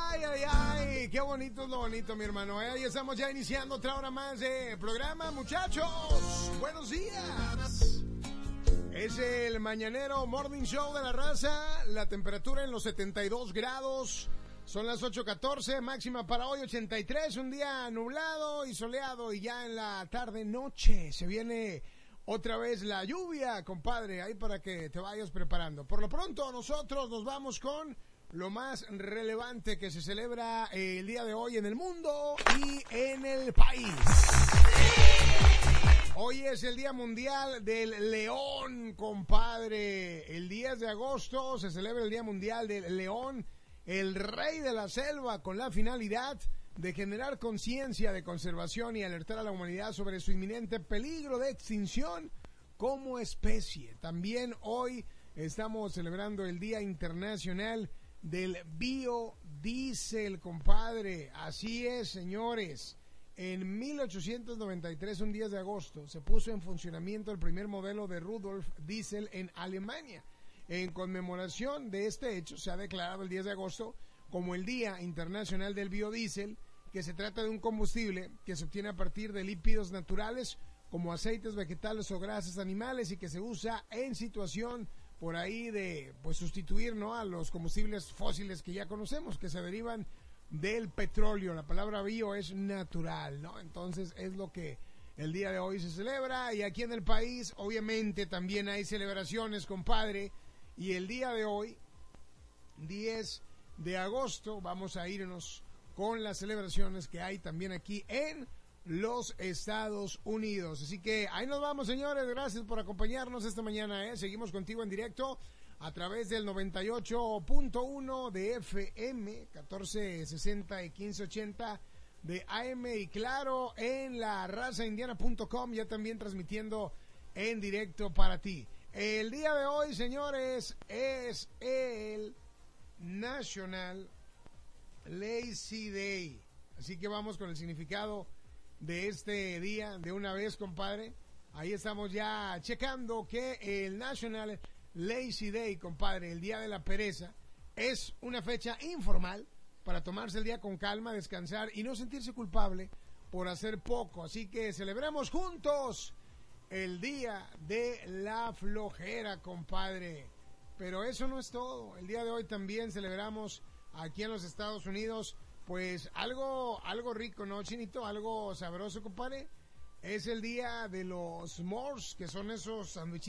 Ay, ay, ay, qué bonito es lo bonito, mi hermano. Y estamos ya iniciando otra hora más de programa, muchachos. Buenos días. Es el mañanero Morning Show de la raza. La temperatura en los 72 grados. Son las 8:14, máxima para hoy 83. Un día nublado y soleado. Y ya en la tarde-noche se viene otra vez la lluvia, compadre. Ahí para que te vayas preparando. Por lo pronto, nosotros nos vamos con lo más relevante que se celebra el día de hoy en el mundo y en el país. Hoy es el Día Mundial del León, compadre. El 10 de agosto se celebra el Día Mundial del León, el rey de la selva, con la finalidad de generar conciencia de conservación y alertar a la humanidad sobre su inminente peligro de extinción como especie. También hoy estamos celebrando el Día Internacional del biodiesel, compadre. Así es, señores. En 1893, un 10 de agosto, se puso en funcionamiento el primer modelo de Rudolf Diesel en Alemania. En conmemoración de este hecho, se ha declarado el 10 de agosto como el Día Internacional del Biodiesel, que se trata de un combustible que se obtiene a partir de lípidos naturales como aceites vegetales o grasas animales y que se usa en situación por ahí de pues sustituir, ¿no?, a los combustibles fósiles que ya conocemos, que se derivan del petróleo. La palabra bio es natural, ¿no? Entonces es lo que el día de hoy se celebra. Y aquí en el país obviamente también hay celebraciones, compadre. Y el día de hoy, 10 de agosto, vamos a irnos con las celebraciones que hay también aquí en los Estados Unidos. Así que ahí nos vamos, señores. Gracias por acompañarnos esta mañana, Seguimos contigo en directo a través del 98.1 de FM, 1460 y 1580 de AM, y claro, en la razaindiana.com, ya también transmitiendo en directo para ti. El día de hoy, señores, es el National Lazy Day. Así que vamos con el significado de este día de una vez, compadre. Ahí estamos ya checando que el National Lazy Day, compadre, el día de la pereza, es una fecha informal para tomarse el día con calma, descansar y no sentirse culpable por hacer poco. Así que celebremos juntos el día de la flojera, compadre. Pero eso no es todo. El día de hoy también celebramos aquí en los Estados Unidos pues algo rico, ¿no, Chinito? Algo sabroso, compadre. Es el día de los s'mores, que son esos sandwichitos